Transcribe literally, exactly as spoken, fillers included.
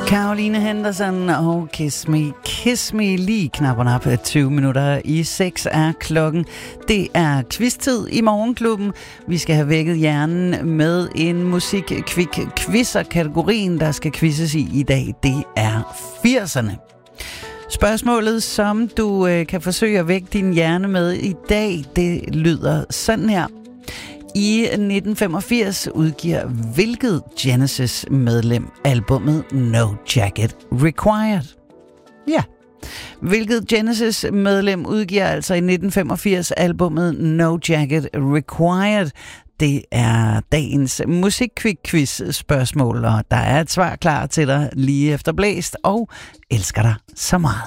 Caroline Henderson og Kiss Me, Kiss Me, lige knap og nap tyve minutter i seks er klokken. Det er quiz-tid i Morgenklubben. Vi skal have vækket hjernen med en musik-kvik quiz, og kategorien, der skal quizzes i i dag, det er firserne. Spørgsmålet, som du øh, kan forsøge at vække din hjerne med i dag, det lyder sådan her. I nitten femogfirs udgiver hvilket Genesis-medlem albummet No Jacket Required? Ja. Hvilket Genesis-medlem udgiver altså i nitten femogfirs albummet No Jacket Required? Det er dagens musikquiz-quiz-spørgsmål, og der er et svar klar til dig lige efter blæst, og elsker dig så meget.